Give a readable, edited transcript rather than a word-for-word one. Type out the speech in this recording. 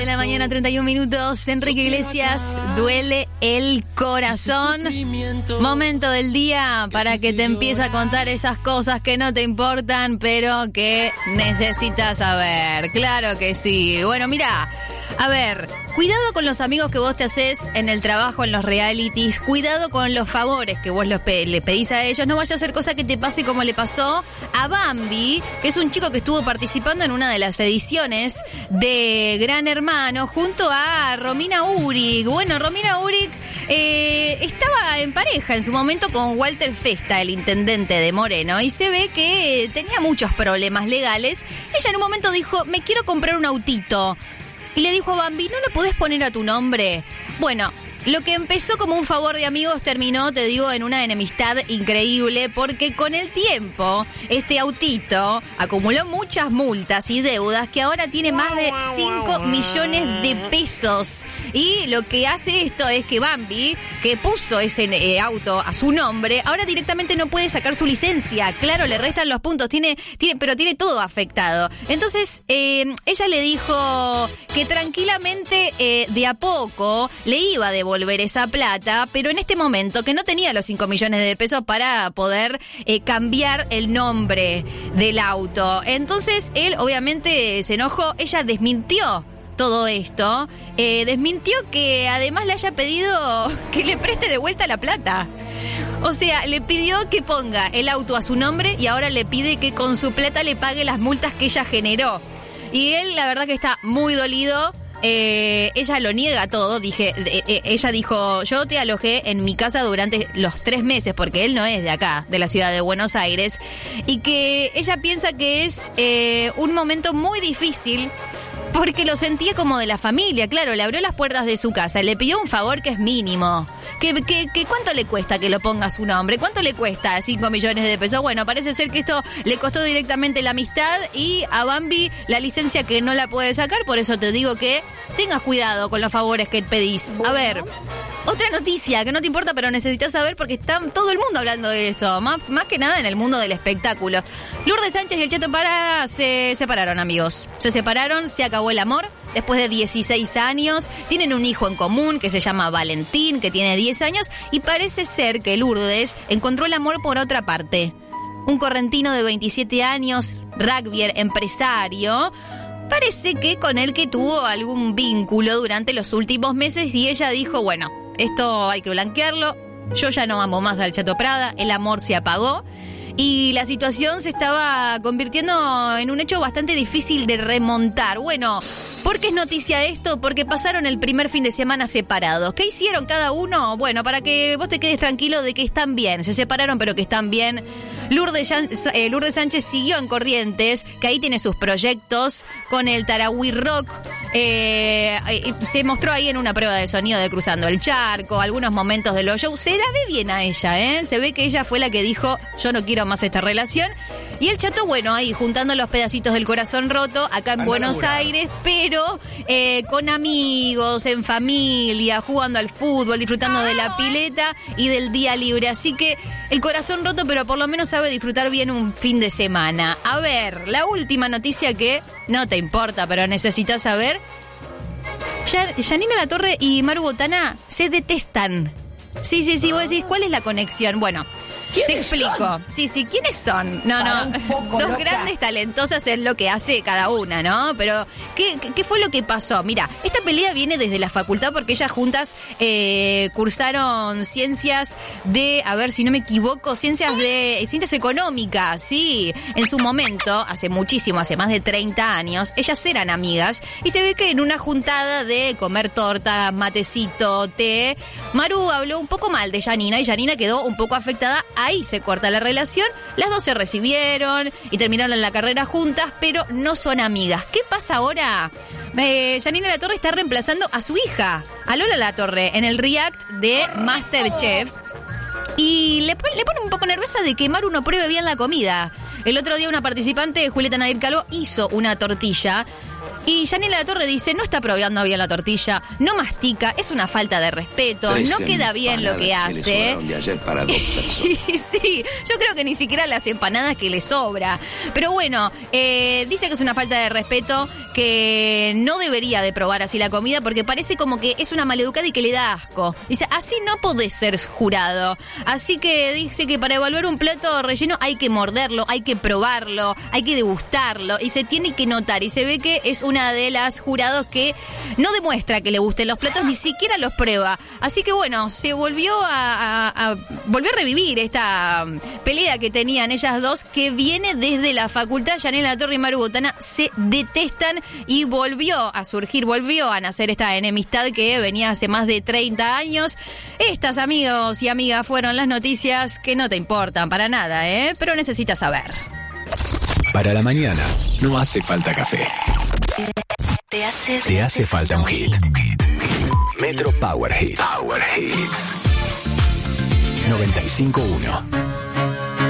De la mañana, 31 minutos. Enrique Iglesias, duele el corazón. Momento del día para que te empiece a contar esas cosas que no te importan, pero que necesitas saber. Claro que sí. Bueno, mira, a ver, cuidado con los amigos que vos te haces en el trabajo, en los realities. Cuidado con los favores que vos le pedís a ellos. No vaya a ser cosa que te pase como le pasó a Bambi, que es un chico que estuvo participando en una de las ediciones de Gran Hermano junto a Romina Uric. Bueno, Romina Uric estaba en pareja en su momento con Walter Festa, el intendente de Moreno, y se ve que tenía muchos problemas legales. Ella en un momento dijo, me quiero comprar un autito. Y le dijo a Bambi, ¿no lo podés poner a tu nombre? Bueno, lo que empezó como un favor de amigos terminó, te digo, en una enemistad increíble, porque con el tiempo este autito acumuló muchas multas y deudas que ahora tiene más de 5 millones de pesos. Y lo que hace esto es que Bambi, que puso ese auto a su nombre, ahora directamente no puede sacar su licencia. Claro, le restan los puntos, pero tiene todo afectado. Entonces, ella le dijo que tranquilamente, de a poco, le iba a devolver esa plata, pero en este momento que no tenía los 5 millones de pesos para poder cambiar el nombre del auto. Entonces él obviamente se enojó, ella desmintió todo esto, desmintió que además le haya pedido que le preste de vuelta la plata. O sea, le pidió que ponga el auto a su nombre y ahora le pide que con su plata le pague las multas que ella generó. Y él la verdad que está muy dolido. Ella lo niega todo. Ella dijo, yo te alojé en mi casa durante los 3 meses, porque él no es de acá, de la ciudad de Buenos Aires, y que ella piensa que es un momento muy difícil porque lo sentía como de la familia. Claro, le abrió las puertas de su casa, le pidió un favor que es mínimo. ¿Que cuánto le cuesta que lo ponga a su nombre? ¿Cuánto le cuesta 5 millones de pesos? Bueno, parece ser que esto le costó directamente la amistad y a Bambi la licencia que no la puede sacar. Por eso te digo que tengas cuidado con los favores que pedís. A ver, otra noticia que no te importa pero necesitas saber porque está todo el mundo hablando de eso. Más que nada en el mundo del espectáculo. Lourdes Sánchez y el Chato Parra se separaron, amigos. Se separaron, se acabó el amor. Después de 16 años, tienen un hijo en común que se llama Valentín, que tiene 10 años, y parece ser que Lourdes encontró el amor por otra parte. Un correntino de 27 años, rugbyer, empresario, parece que con el que tuvo algún vínculo durante los últimos meses, y ella dijo, bueno, esto hay que blanquearlo, yo ya no amo más al Chato Prada, el amor se apagó. Y la situación se estaba convirtiendo en un hecho bastante difícil de remontar. Bueno, ¿por qué es noticia esto? Porque pasaron el primer fin de semana separados. ¿Qué hicieron cada uno? Bueno, para que vos te quedes tranquilo de que están bien. Se separaron, pero que están bien. Lourdes Sánchez siguió en Corrientes, que ahí tiene sus proyectos con el Tarahui Rock. Se mostró ahí en una prueba de sonido de Cruzando el Charco, algunos momentos de los shows. Se la ve bien a ella, ¿eh? Se ve que ella fue la que dijo, yo no quiero más esta relación. Y el Chato, bueno, ahí juntando los pedacitos del corazón roto, acá en Buenos Aires, pero con amigos, en familia, jugando al fútbol, disfrutando de la pileta y del día libre. Así que el corazón roto, pero por lo menos sabe disfrutar bien un fin de semana. A ver, la última noticia que no te importa, pero necesitas saber. Yanina Latorre y Maru Botana se detestan. Sí, vos decís, ¿cuál es la conexión? Bueno, te explico. Sí, ¿quiénes son? No. Dos grandes talentosas es lo que hace cada una, ¿no? Pero, ¿qué fue lo que pasó? Mira, esta pelea viene desde la facultad porque ellas juntas cursaron ciencias de, a ver si no me equivoco, ciencias económicas, sí. En su momento, hace muchísimo, hace más de 30 años, ellas eran amigas y se ve que en una juntada de comer torta, matecito, té, Maru habló un poco mal de Yanina y Yanina quedó un poco afectada. Ahí se corta la relación, las dos se recibieron y terminaron la carrera juntas, pero no son amigas. ¿Qué pasa ahora? Yanina Latorre está reemplazando a su hija, a Lola Latorre, en el react de MasterChef. Y le pone un poco nerviosa de que Maru no pruebe bien la comida. El otro día una participante, Julieta Nadir Calvo, hizo una tortilla Y Yanela Latorre dice, no está probando bien la tortilla, no mastica, es una falta de respeto, no queda bien lo que hace. De ayer para 2 personas. Y sí, yo creo que ni siquiera las empanadas que le sobra. Pero bueno, dice que es una falta de respeto, que no debería de probar así la comida porque parece como que es una maleducada y que le da asco. Dice, así no podés ser jurado. Así que dice que para evaluar un plato relleno hay que morderlo, hay que probarlo, hay que degustarlo y se tiene que notar. Y se ve que es una de las jurados que no demuestra que le gusten los platos, ni siquiera los prueba. Así que bueno, se volvió volvió a revivir esta pelea que tenían ellas dos, que viene desde la facultad. Yanela Latorre y Maru Botana se detestan y volvió a surgir, volvió a nacer esta enemistad que venía hace más de 30 años. Estas, amigos y amigas, fueron las noticias que no te importan para nada, pero necesitas saber. Para la mañana no hace falta café. Te hace falta un hit. Metro Power Hits. 95.1.